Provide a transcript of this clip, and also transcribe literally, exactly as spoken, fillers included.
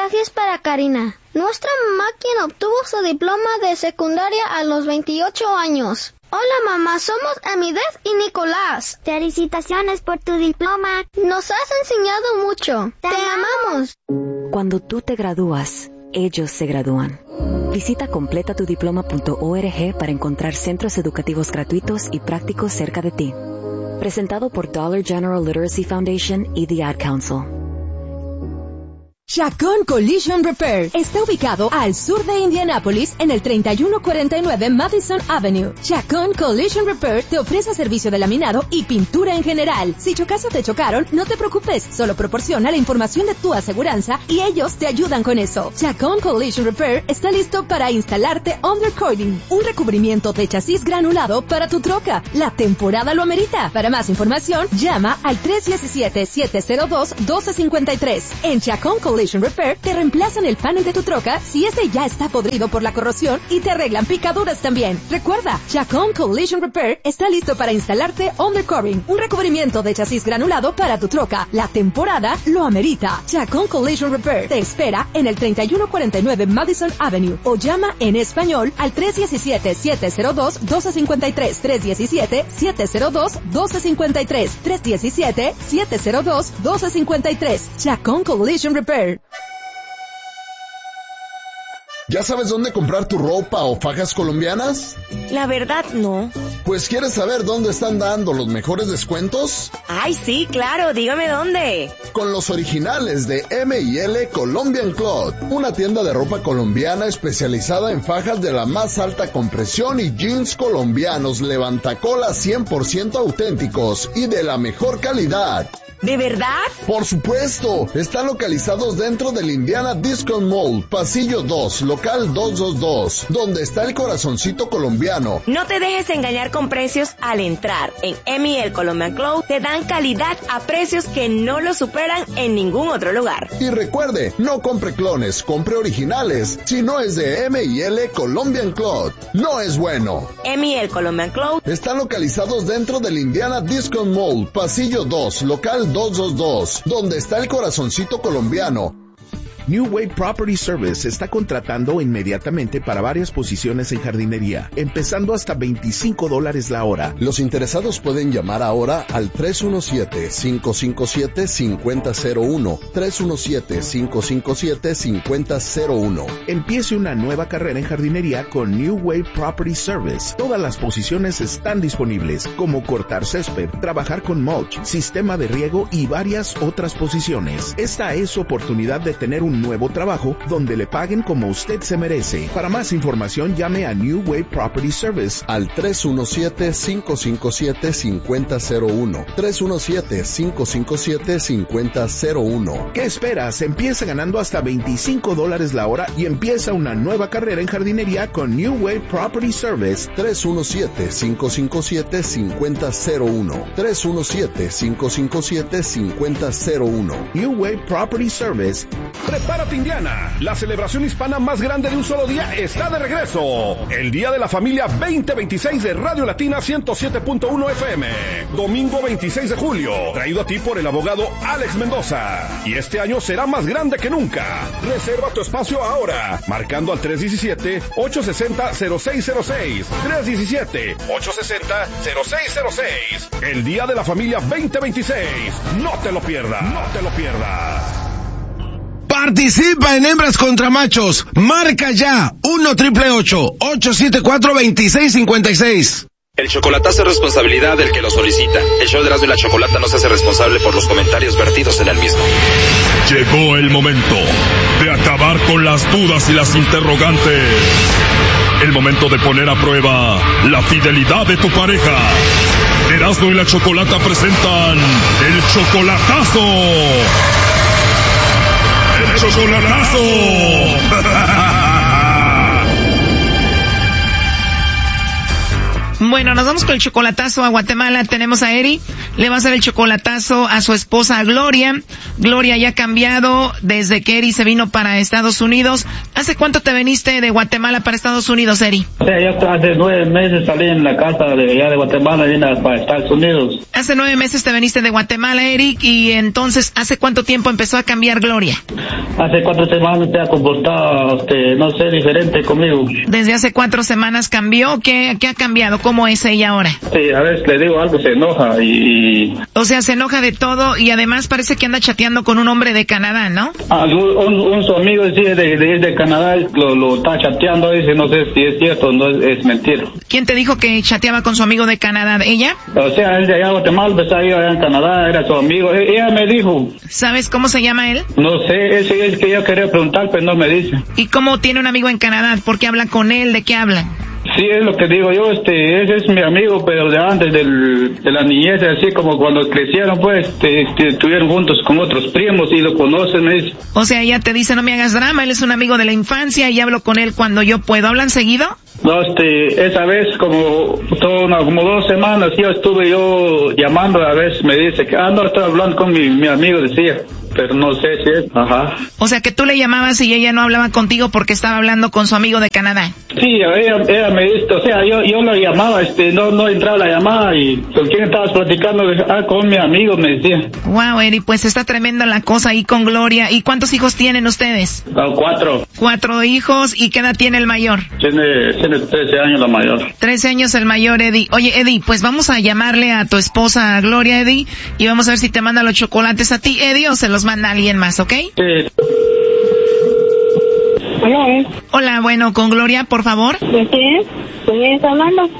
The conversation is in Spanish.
Gracias para Karina. Nuestra mamá quien obtuvo su diploma de secundaria a los veintiocho años. Hola mamá, somos Amidez y Nicolás. Felicitaciones por tu diploma. Nos has enseñado mucho. Te, Te amamos. Cuando tú te gradúas, ellos se gradúan. Visita completa tu diploma punto org para encontrar centros educativos gratuitos y prácticos cerca de ti. Presentado por Dollar General Literacy Foundation y The Ad Council. Chacón Collision Repair está ubicado al sur de Indianápolis en el treinta y uno cuarenta y nueve Madison Avenue. Chacón Collision Repair te ofrece servicio de laminado y pintura en general. Si chocas o te chocaron, no te preocupes, solo proporciona la información de tu aseguranza y ellos te ayudan con eso. Chacón Collision Repair está listo para instalarte undercoating, un recubrimiento de chasis granulado para tu troca. La temporada lo amerita. Para más información, llama al tres uno siete, siete cero dos, uno dos cinco tres. En Chacón Collision Repair te reemplazan el panel de tu troca si este ya está podrido por la corrosión y te arreglan picaduras también. Recuerda, Chacón Collision Repair está listo para instalarte undercoating, un recubrimiento de chasis granulado para tu troca. La temporada lo amerita. Chacón Collision Repair te espera en el treinta y uno cuarenta y nueve Madison Avenue o llama en español al tres uno siete, siete cero dos, uno dos cinco tres, tres uno siete, siete cero dos, uno dos cinco tres, tres uno siete, siete cero dos, uno dos cinco tres. Chacón Collision Repair. ¿Ya sabes dónde comprar tu ropa o fajas colombianas? La verdad, no. Pues, ¿quieres saber dónde están dando los mejores descuentos? Ay, sí, claro, dígame dónde. Con los originales de M y L Colombian Cloth, una tienda de ropa colombiana especializada en fajas de la más alta compresión y jeans colombianos levantacolas cien por ciento auténticos y de la mejor calidad. ¿De verdad? Por supuesto, están localizados dentro del Indiana Discount Mall, pasillo dos, local doscientos veintidós, donde está el corazoncito colombiano. No te dejes engañar con precios al entrar. En M y L Colombian Cloth te dan calidad a precios que no lo superan en ningún otro lugar. Y recuerde, no compre clones, compre originales. Si no es de M y L Colombian Cloth, no es bueno. M y L Colombian Cloth están localizados dentro del Indiana Discount Mall, pasillo dos, local doscientos veintidós, donde está el corazoncito colombiano. New Wave Property Service está contratando inmediatamente para varias posiciones en jardinería, empezando hasta veinticinco dólares la hora. Los interesados pueden llamar ahora al tres uno siete, cinco cinco siete, cinco cero cero uno, tres uno siete, cinco cinco siete, cinco cero cero uno. Empiece una nueva carrera en jardinería con New Wave Property Service. Todas las posiciones están disponibles, como cortar césped, trabajar con mulch, sistema de riego y varias otras posiciones. Esta es su oportunidad de tener un nuevo trabajo donde le paguen como usted se merece. Para más información, llame a New Wave Property Service al tres uno siete, cinco cinco siete, cinco cero cero uno, tres uno siete, cinco cinco siete, cinco cero cero uno. ¿Qué esperas? Empieza ganando hasta veinticinco dólares la hora y empieza una nueva carrera en jardinería con New Wave Property Service. tres uno siete, cinco cinco siete, cinco cero cero uno, tres uno siete, cinco cinco siete, cinco cero cero uno. New Wave Property Service. Prepárate, Indiana. La celebración hispana más grande de un solo día está de regreso. El Día de la Familia veinte veintiséis de Radio Latina ciento siete punto uno F M. Domingo veintiséis de julio. Traído a ti por el abogado Alex Mendoza. Y este año será más grande que nunca. Reserva tu espacio ahora. Marcando al tres uno siete, ocho seis cero, cero seis cero seis. tres uno siete, ocho seis cero, cero seis cero seis. El Día de la Familia veinte veintiséis. No te lo pierdas. No te lo pierdas. Participa en Hembras contra Machos. Marca ya uno triple ocho, ocho siete cuatro, dos seis cinco seis. El chocolatazo es responsabilidad del que lo solicita. El show de Erasmo y la Chocolata no se hace responsable por los comentarios vertidos en el mismo. Llegó el momento de acabar con las dudas y las interrogantes. El momento de poner a prueba la fidelidad de tu pareja. Erasmo y la Chocolata presentan el chocolatazo. ¡El chocolatazo! Bueno, nos vamos con el chocolatazo a Guatemala. Tenemos a Eri. Le va a hacer el chocolatazo a su esposa Gloria. Gloria ya ha cambiado desde que Eri se vino para Estados Unidos. ¿Hace cuánto te viniste de Guatemala para Estados Unidos, Eri? O sea, yo hace nueve meses salí en la casa de allá de Guatemala y vine para Estados Unidos. Hace nueve meses te viniste de Guatemala, Eric, y entonces, ¿hace cuánto tiempo empezó a cambiar Gloria? Hace cuatro semanas se ha comportado, este, no sé, diferente conmigo. Desde hace cuatro semanas cambió. ¿Qué, qué ha cambiado? ¿Cómo es ella ahora? Sí, a veces le digo algo, se enoja y... O sea, se enoja de todo y además parece que anda chateando con un hombre de Canadá, ¿no? Ah, un, un, un su amigo decía de, de, de Canadá, lo, lo está chateando, dice, no sé si es cierto o no es, es mentira. ¿Quién te dijo que chateaba con su amigo de Canadá? ¿Ella? O sea, él de allá en Guatemala, pues ahí allá en Canadá, era su amigo. E- ella me dijo. ¿Sabes cómo se llama él? No sé, ese es que yo quería preguntar, pero no me dice. ¿Y cómo tiene un amigo en Canadá? ¿Por qué habla con él? ¿De qué hablan? Sí, es lo que digo yo, este, ese es mi amigo, pero de antes del, de la niñez, así como cuando crecieron, pues, este, este, estuvieron juntos con otros primos y lo conocen, me dice. O sea, ella te dice, no me hagas drama, él es un amigo de la infancia y hablo con él cuando yo puedo. ¿Hablan seguido? No, este, esa vez, como, todo, no, como dos semanas, yo estuve yo llamando, a veces me dice que, ah, no, estoy hablando con mi, mi amigo, decía. Pero no sé si es, ajá. O sea, que tú le llamabas y ella no hablaba contigo porque estaba hablando con su amigo de Canadá. Sí, ella, ella me dice, o sea, yo, yo la llamaba, este, no, no entraba la llamada y ¿con quién estabas platicando? Ah, con mi amigo, me decía. Wow, Eri, pues está tremenda la cosa ahí con Gloria. ¿Y cuántos hijos tienen ustedes? Ah, cuatro. Cuatro hijos, ¿y qué edad tiene el mayor? Tiene, tiene trece años la mayor. Trece años el mayor, Eddie. Oye, Eddie, pues vamos a llamarle a tu esposa Gloria, Eddie, y vamos a ver si te manda los chocolates a ti, Eddie, o se los manda a alguien más, ¿ok? Sí. Hola. Hola, bueno, con Gloria, por favor. ¿De quién? ¿Con quién está hablando?